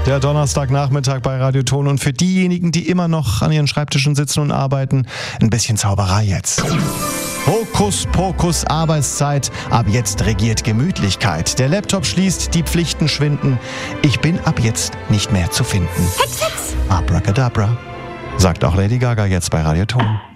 Der Donnerstagnachmittag bei Radio Ton und für diejenigen, die immer noch an ihren Schreibtischen sitzen und arbeiten, ein bisschen Zauberei jetzt. Hokus Pokus Arbeitszeit, ab jetzt regiert Gemütlichkeit. Der Laptop schließt, die Pflichten schwinden. Ich bin ab jetzt nicht mehr zu finden. Hex, Hex. Abracadabra, sagt auch Lady Gaga jetzt bei Radio Ton.